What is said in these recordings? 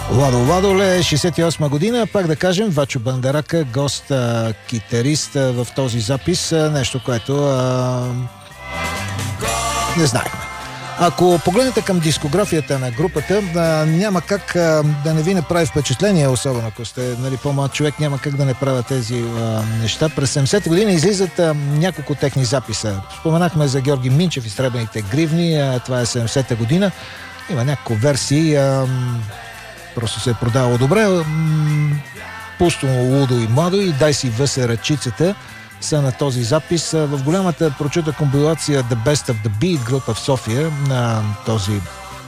Ладо Ладоле, 68 година, пак да кажем, Вачо Бандарака, гост, китарист в този запис, нещо, което не знаехме. Ако погледнете към дискографията на групата, няма как да не ви направи впечатление, особено ако сте по-млад човек, няма как да не правя тези неща. През 70-та година излизат няколко техни записа. Споменахме за Георги Минчев и Сребрените гривни, това е 70-та година. Има няколко версии, просто се е продавало добре. Пусто, лудо и младо и дай си въсе ръчицата са на този запис. В голямата прочута компилация The Best of the Beat група в София на този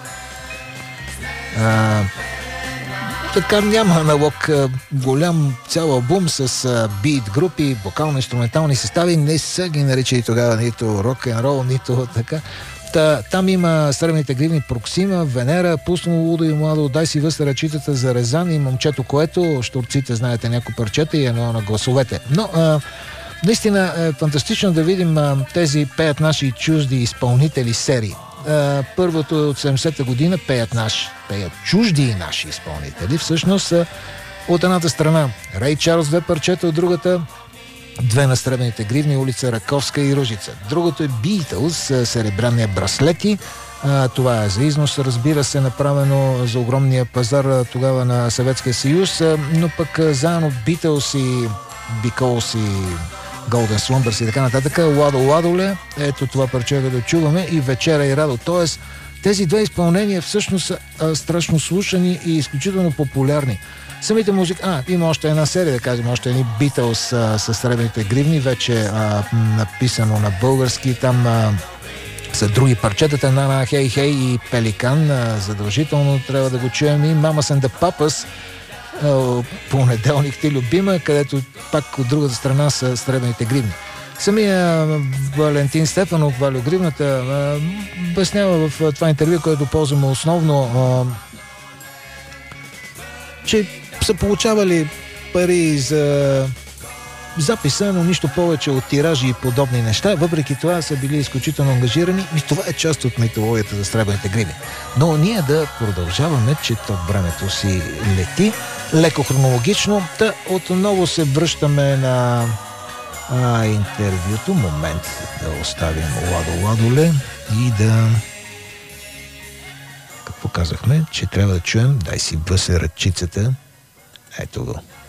така няма аналог, голям цял албум с бит групи, вокално-инструментални състави, не са ги наричали тогава нито рок-н-рол, нито така. Там има Сребрените гривни, Проксима, Венера, Пусно, лудо и младо, дай си въсе ръчицата за Резан и Момчето, което щурците, знаете, някои парчета и едно на гласовете. Но наистина е фантастично да видим тези пеят наши чужди изпълнители серии. Първото е от 70-та година, пеят чужди и наши изпълнители. Всъщност от едната страна Рей Чарлз, две парчета, от другата две на Сребрените гривни, улица Раковска и Ружица. Другото е Beatles, серебряния браслети. Това е за износ, разбира се, направено за огромния пазар тогава на Съветския съюз, но пък заедно Beatles и Because и Golden Slumbers и така нататък, Ладо Ладоле, ето това парче да чуваме, и Вечера и Радо. Тоест, тези две изпълнения всъщност са страшно слушани и изключително популярни. Самите музики... има още една серия, да кажем, още едни Beatles с Сребрените гривни, вече написано на български, там са други парчетата на Хей Хей и Пеликан, задължително трябва да го чуем, и Mamas and the Papas, понеделник ти любима, където пак от другата страна са Сребрените гривни. Самия Валентин Стефанов, Валю Гривната, обяснява в това интервю, което ползваме основно, че са получавали пари за записа, но нищо повече от тиражи и подобни неща. Въпреки това са били изключително ангажирани и това е част от митологията за Сребрените гривни. Но ние да продължаваме, че то времето си лети леко хронологично. Отново се връщаме на интервюто. Момент да оставим Ладо Ладоле и да... Какво казахме? Че трябва да чуем дай си въсе ръчицата. Ето го.